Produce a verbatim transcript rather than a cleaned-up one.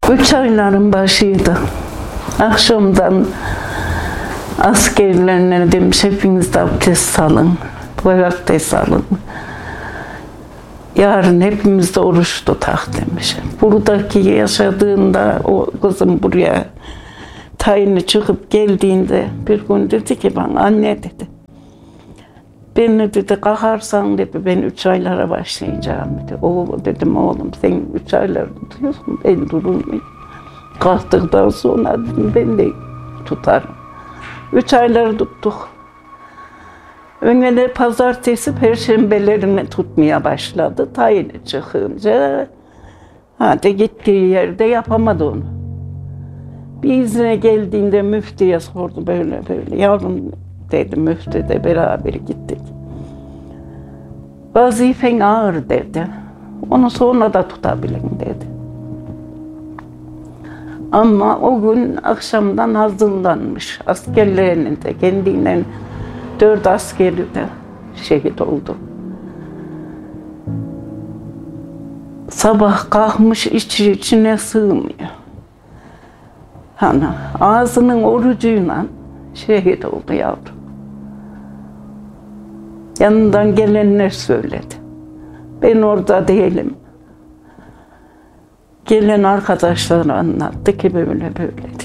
Üç ayların başıydı. Akşamdan askerlerine demiş hepiniz de abdest alın, abdest alın. Yarın hepimiz de oruç tutak demiş. Buradaki yaşadığında o kızım buraya tayini çıkıp geldiğinde bir gün dedi ki bana anne dedi. Beni dedi kalkarsan dedi ben üç aylara başlayacağım dedi. O dedim oğlum sen üç aylar tutuyorsun ben durulmayayım. Kalktıktan sonra dedim ben de tutarım. Üç ayları tuttuk. Önüne pazartesi, perşembelerini tutmaya başladı. Tayini çıkınca, hadi gittiği yerde yapamadı onu. Bir izine geldiğinde müftüye sordu böyle böyle. Yavrum dedi, müftü de beraber gittik. Vazifen ağır dedi. Onu sonra da tutabilirim dedi. Ama o gün akşamdan hazırlanmış. Askerlerinin de kendinden dört askeri de şehit oldu. Sabah kalkmış içi içine sığmıyor. Hani ağzının orucuyla şehit oldu yavrum. Yanından gelenler söyledi. Ben orada değilim. Gelen arkadaşlar anlattı ki böyle böyle.